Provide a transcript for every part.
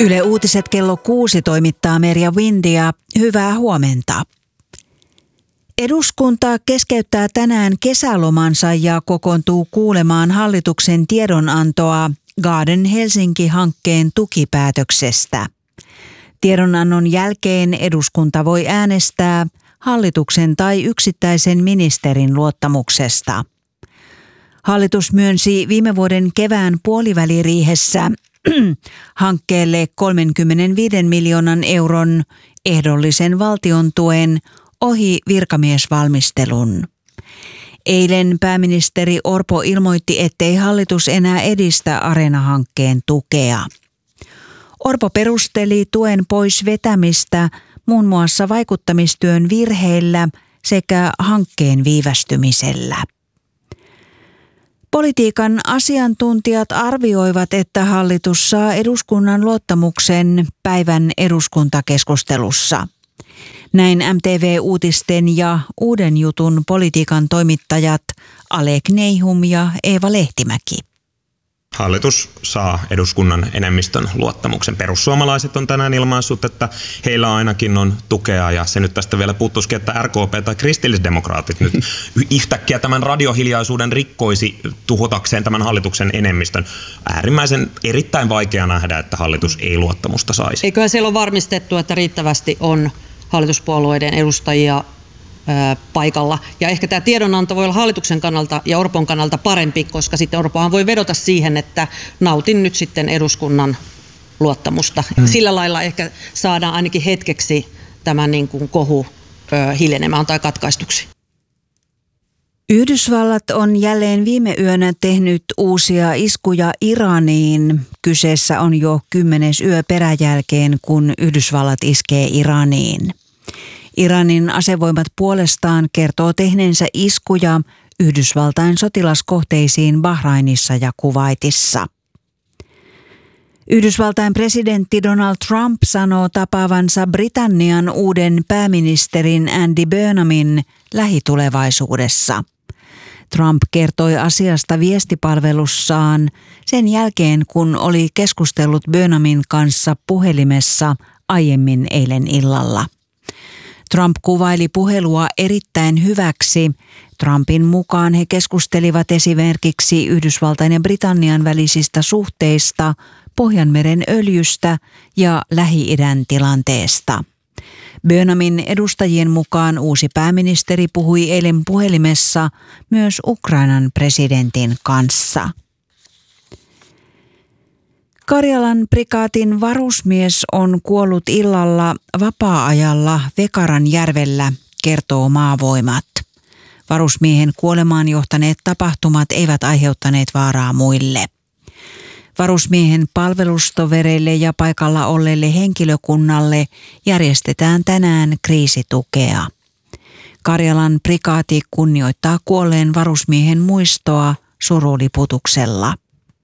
Yle Uutiset kello 6 toimittaa Merja Windia. Hyvää huomenta. Eduskunta keskeyttää tänään kesälomansa ja kokoontuu kuulemaan hallituksen tiedonantoa Garden Helsinki-hankkeen tukipäätöksestä. Tiedonannon jälkeen eduskunta voi äänestää hallituksen tai yksittäisen ministerin luottamuksesta. Hallitus myönsi viime vuoden kevään puoliväliriihessä hankkeelle 35 miljoonan euron ehdollisen valtion tuen ohi virkamiesvalmistelun. Eilen pääministeri Orpo ilmoitti, ettei hallitus enää edistä Areena-hankkeen tukea. Orpo perusteli tuen pois vetämistä muun muassa vaikuttamistyön virheillä sekä hankkeen viivästymisellä. Politiikan asiantuntijat arvioivat, että hallitus saa eduskunnan luottamuksen päivän eduskuntakeskustelussa. Näin MTV-uutisten ja Uuden jutun politiikan toimittajat Alek Neihum ja Eeva Lehtimäki. Hallitus saa eduskunnan enemmistön luottamuksen. Perussuomalaiset on tänään ilmaissut, että heillä ainakin on tukea, ja se nyt tästä vielä puuttuisikin, että RKP tai kristillisdemokraatit nyt yhtäkkiä tämän radiohiljaisuuden rikkoisi tuhotakseen tämän hallituksen enemmistön. Erittäin vaikea nähdä, että hallitus ei luottamusta saisi. Eiköhän siellä ole varmistettu, että riittävästi on hallituspuolueiden edustajia paikalla. Ja ehkä tämä tiedonanto voi olla hallituksen kannalta ja Orpon kannalta parempi, koska sitten Orpohan voi vedota siihen, että nautin nyt sitten eduskunnan luottamusta. Sillä lailla ehkä saadaan ainakin hetkeksi tämä niin kuin kohu hiljenemään tai katkaistuksi. Yhdysvallat on jälleen viime yönä tehnyt uusia iskuja Iraniin. Kyseessä on jo 10. yö peräjälkeen, kun Yhdysvallat iskee Iraniin. Iranin asevoimat puolestaan kertoo tehneensä iskuja Yhdysvaltain sotilaskohteisiin Bahrainissa ja Kuwaitissa. Yhdysvaltain presidentti Donald Trump sanoo tapaavansa Britannian uuden pääministerin Andy Burnhamin lähitulevaisuudessa. Trump kertoi asiasta viestipalvelussaan sen jälkeen, kun oli keskustellut Burnhamin kanssa puhelimessa aiemmin eilen illalla. Trump kuvaili puhelua erittäin hyväksi. Trumpin mukaan he keskustelivat esimerkiksi Yhdysvaltain ja Britannian välisistä suhteista, Pohjanmeren öljystä ja Lähi-idän tilanteesta. Burnhamin edustajien mukaan uusi pääministeri puhui eilen puhelimessa myös Ukrainan presidentin kanssa. Karjalan prikaatin varusmies on kuollut illalla vapaa-ajalla Vekaranjärvellä, kertoo Maavoimat. Varusmiehen kuolemaan johtaneet tapahtumat eivät aiheuttaneet vaaraa muille. Varusmiehen palvelustovereille ja paikalla olleille henkilökunnalle järjestetään tänään kriisitukea. Karjalan prikaati kunnioittaa kuolleen varusmiehen muistoa suruliputuksella.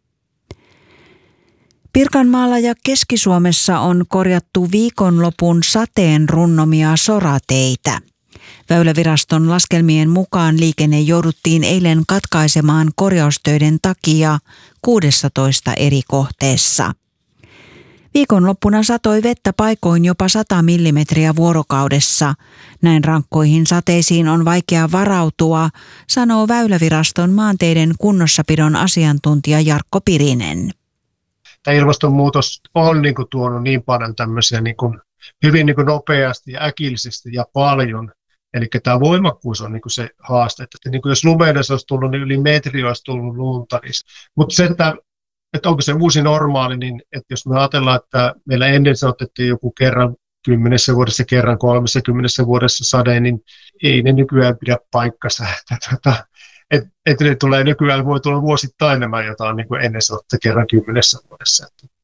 Pirkanmaalla ja Keski-Suomessa on korjattu viikonlopun sateen runnomia sorateitä. Väyläviraston laskelmien mukaan liikenne jouduttiin eilen katkaisemaan korjaustöiden takia 16 eri kohteessa. Viikonloppuna satoi vettä paikoin jopa 100 millimetriä vuorokaudessa. Näin rankkoihin sateisiin on vaikea varautua, sanoo Väyläviraston maanteiden kunnossapidon asiantuntija Jarkko Pirinen. Tämä ilmastonmuutos on tuonut niin paljon tämmöisiä hyvin nopeasti ja äkillisesti ja paljon. Eli tämä voimakkuus on se haaste. Että jos lumeudessa olisi tullut, niin yli metri olisi tullut lunta. Mutta se, että onko se uusi normaali, niin että jos me ajatellaan, että meillä ennen se otettiin joku kerran 10 vuodessa, kerran 30 vuodessa sade, niin ei ne nykyään pidä paikkansa. Että ne tulee nykyään, voi tulla vuosittain nämä jotain niin kuin ennen se otti kerran 10 vuodessa.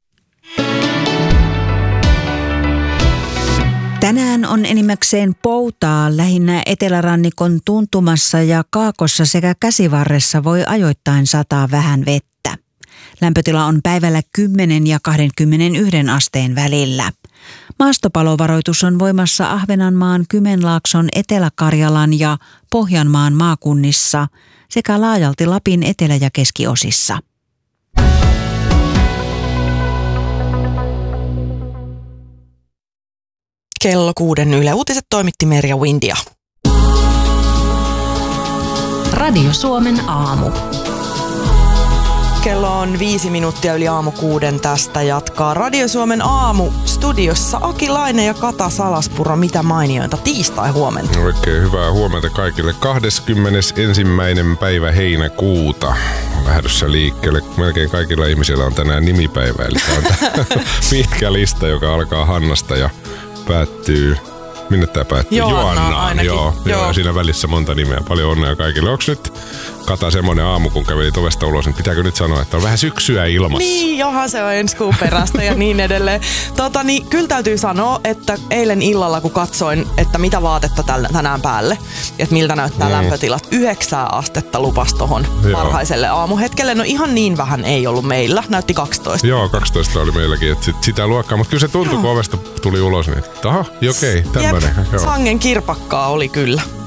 Tänään on enimmäkseen poutaa, lähinnä etelärannikon tuntumassa ja kaakossa sekä käsivarressa voi ajoittain sataa vähän vettä. Lämpötila on päivällä 10 ja 21 asteen välillä. Maastopalovaroitus on voimassa Ahvenanmaan, Kymenlaakson, Etelä-Karjalan ja Pohjanmaan maakunnissa sekä laajalti Lapin etelä- ja keskiosissa. kello 6 Yle Uutiset toimitti Merja Windia. Radio Suomen aamu. Kello on 5 minuuttia yli aamu 6. Tästä jatkaa Radio Suomen aamu. Studiossa Aki Laine ja Kata Salaspuro. Mitä mainioita tiistai huomenta. Oikein hyvää huomenta kaikille. 21. päivä heinäkuuta lähdössä liikkeelle. Melkein kaikilla ihmisillä on tänään nimipäivä. Eli tämä on pitkä lista, joka alkaa Hannasta ja päättyy... Minne tämä päättyy? Joannaan. Joo. Ja siinä välissä monta nimeä. Paljon onnea kaikille. Onko nyt, Kata, semmoinen aamu, kun kävelit ovesta ulos, niin pitääkö nyt sanoa, että on vähän syksyä ilmassa? Niin, johan se on ensi kuun perästä ja niin edelleen. Kyllä täytyy sanoa, että eilen illalla, kun katsoin, että mitä vaatetta tänään päälle, että miltä näyttää lämpötilat, 9 astetta lupas tohon varhaiselle aamuhetkelle. No ihan niin vähän ei ollut meillä, näytti 12. Joo, 12 oli meilläkin, että sitä luokkaa, mutta kyllä se tuntui, kun ovesta tuli ulos, niin että aha, okei, tämmöinen. Sangen kirpakkaa oli kyllä.